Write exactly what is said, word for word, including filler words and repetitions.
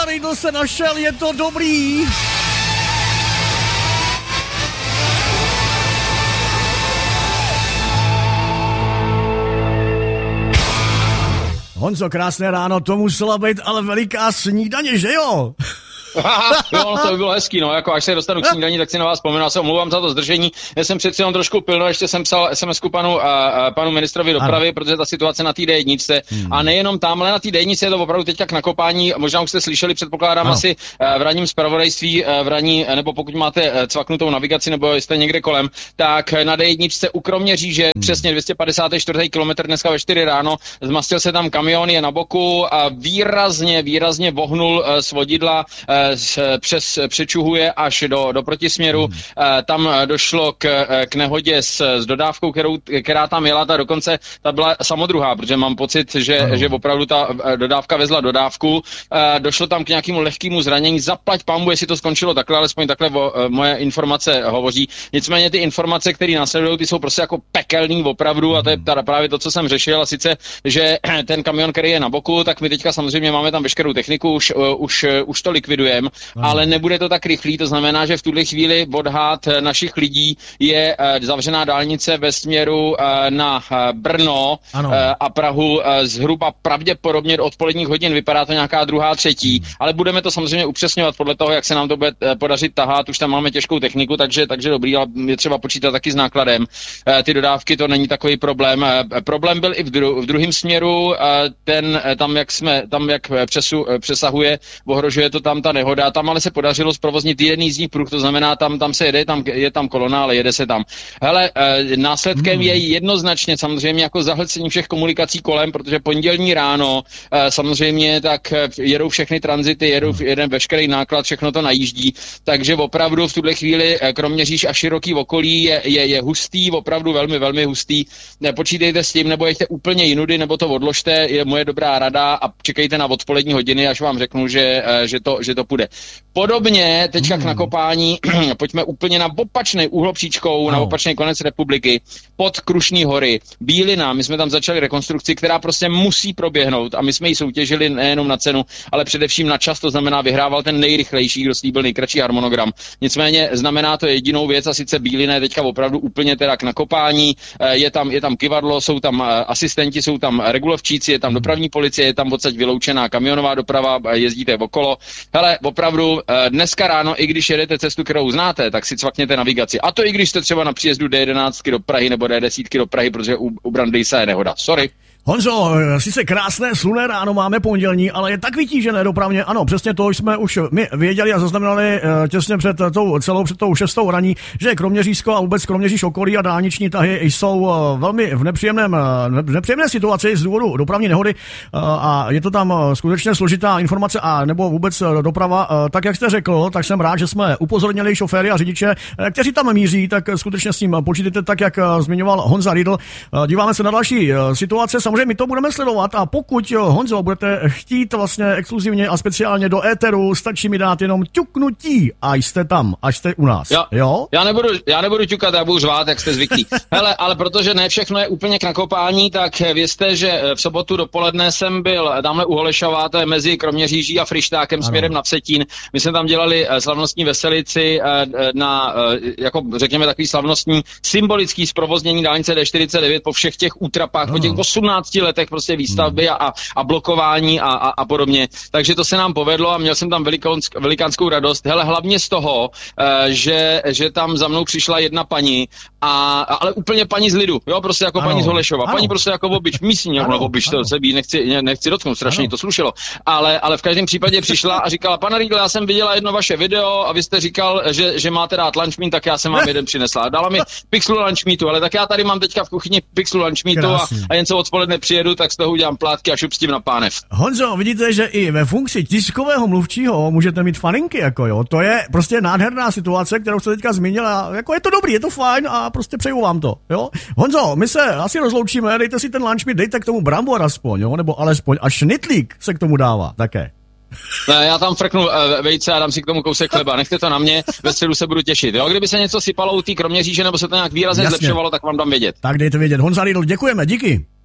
Honza Riedl se našel, je to dobrý. Honzo, krásné ráno, to musela být ale veliká snídaně, že jo? Jo, no to by bylo hezký, no, jako až se dostanu k snídaní, tak si na vás vzpomenu, já se omlouvám za to zdržení, já jsem přeci jenom trošku pilno, ještě jsem psal es em esku panu, a, a, panu ministrovi dopravy, ano. Protože ta situace na té dé jedničce, hmm. a nejenom tamhle na té dé jedničce je to opravdu teďka k nakopání, možná už jste slyšeli, předpokládám ano. asi v ranním zpravodajství, v ranní, nebo pokud máte cvaknutou navigaci, nebo jste někde kolem, tak na dé jedničce u Kroměříže, hmm. přesně dvě stě padesát čtyři kilometr dneska ve čtyři ráno, zmastil se tam kamion, je na boku a výrazně, výrazně vohnul z vodidla, přes přečuhuje až do, do protisměru. Hmm. Tam došlo k, k nehodě s, s dodávkou, kterou, která tam jela, ta dokonce ta byla samodruhá, protože mám pocit, že, hmm. že opravdu ta dodávka vezla dodávku. Došlo tam k nějakému lehkému zranění. Zaplať pambu, jestli to skončilo takhle, alespoň takhle o, moje informace hovoří. Nicméně ty informace, které následují, ty jsou prostě jako pekelný opravdu, a to je teda právě to, co jsem řešil, a sice, že ten kamion, který je na boku, tak my teďka samozřejmě máme tam veškerou techniku, už, už, už to likvidujeme. Ano. Ale nebude to tak rychlý, to znamená, že v tuhle chvíli odhad našich lidí je uh, zavřená dálnice ve směru uh, na uh, Brno uh, a Prahu uh, zhruba pravděpodobně do odpoledních hodin, vypadá to nějaká druhá, třetí, hmm. ale budeme to samozřejmě upřesňovat podle toho, jak se nám to bude uh, podařit tahat, už tam máme těžkou techniku, takže, takže dobrý, ale je třeba počítat taky s nákladem. Uh, ty dodávky, to není takový problém. Uh, problém byl i v, dru- v druhém směru, uh, ten uh, tam, jak jsme, tam, jak přesu, uh, přesahuje, ohrožuje to tam ta nehoda, tam ale se podařilo zprovoznit jeden jízdní pruh, to znamená, tam, tam se jede, tam je tam kolona, ale jede se tam. Hele, e, následkem hmm. je jednoznačně samozřejmě jako zahlcení všech komunikací kolem, protože pondělní ráno e, samozřejmě tak jedou všechny tranzity, jedou hmm. jeden veškerý náklad, všechno to najíždí, takže opravdu v tuhle chvíli Kroměříž a široký okolí je, je, je hustý, opravdu velmi, velmi hustý. Nepočítejte s tím, nebo jeďte úplně jinudy, nebo to odložte, je moje dobrá rada, a čekejte na odpolední hodiny, až vám řeknu, že, že, to, že to půjde. Podobně teďka hmm. k nakopání, pojďme úplně na opačný úhlopříčkou, no. na opačný konec republiky, pod Krušný hory, Bílina, my jsme tam začali rekonstrukci, která prostě musí proběhnout, a my jsme ji soutěžili nejenom na cenu, ale především na čas, to znamená vyhrával ten nejrychlejší, kdo slíbil nejkratší harmonogram. Nicméně znamená to jedinou věc, a sice Bílina je teďka opravdu úplně teda k nakopání, je tam, je tam kivadlo, jsou tam asistenti, jsou tam regulovčíci, je tam dopravní policie, je tam odsaď vyloučená kamionová doprava, jezdíte okolo. Hele, opravdu dneska ráno, i když jedete cestu, kterou znáte, tak si cvakněte navigaci. A to i když jste třeba na příjezdu dé jedenáct do Prahy nebo dé deset do Prahy, protože u, u Brandýsa je nehoda. Sorry. Honzo, sice krásné slunné ráno máme pondělní, ale je tak vytížené dopravně. Ano, přesně to jsme už my věděli a zaznamenali těsně před tou celou před tou šestou raní, že Kroměřížsko a vůbec Kroměříž okolí a dálniční tahy jsou velmi v nepříjemném v nepříjemné situaci z důvodu dopravní nehody, a je to tam skutečně složitá informace a nebo vůbec doprava. Tak jak jste řekl, tak jsem rád, že jsme upozornili šoféry a řidiče, kteří tam míří, tak skutečně s tím počítejte, tak jak zmiňoval Honza Riedl. Díváme se na další situace. Samozřejmě my to budeme sledovat, a pokud, Honzo, budete chtít vlastně exkluzivně a speciálně do éteru, stačí mi dát jenom ťuknutí a jste tam, až jste u nás. Jo, jo? Já, nebudu, já nebudu ťukat, já budu řvát, jak jste zvyklí. Hele, ale protože ne všechno je úplně k nakopání, tak vězte, že v sobotu dopoledne jsem byl tamhle u Holešova, to je mezi Kroměříží a Fryštákem, ano. směrem na Vsetín. My jsme tam dělali slavnostní veselici na, jako řekněme, takový slavnostní symbolický zprovoznění dálnice dé čtyřicet devět po všech těch útrapách, ano. po těch osmnácti letech prostě výstavby a, a blokování a, a, a podobně. Takže to se nám povedlo a měl jsem tam velikonsk, velikánskou radost. Hele, hlavně z toho, že, že tam za mnou přišla jedna paní, a, ale úplně paní z lidu, jo, prostě jako ano. paní z Holešova. Ano. Paní prostě jako obyč, místní, jako obyč, to se bí, nechci, nechci dotknout, strašně to slušelo. Ale, ale v každém případě přišla a říkala, pane Riedl, já jsem viděla jedno vaše video a vy jste říkal, že, že máte rád lunch meat, tak já jsem vám jeden přinesla. Dala mi pixlu lunch meatu, ale tak já tady mám teďka v kuchyni pixlu lunch meatu a, a jen co odpoledne přijedu, tak z toho udělám plátky a šup s tím na pánev. Honzo, vidíte, že i ve funkci tiskového mluvčího můžete mít faninky, jako jo. To je prostě nádherná situace, kterou jste teďka zmínila. Jako je to dobrý, je to fajn a prostě přeju vám to, jo. Honzo, my se asi rozloučíme, dejte si ten lunch meat, dejte k tomu brambor aspoň, jo, nebo alespoň a šnitlík se k tomu dává také. Ne, já tam frknu uh, vejce a dám si k tomu kousek chleba. Nechte to na mě, ve středu se budu těšit. Jo? Kdyby se něco sypalo u té Kroměříže nebo se to nějak výrazně Jasně. zlepšovalo, tak vám dám vědět. Tak dejte vědět. Honza Riedl, děkujeme, díky.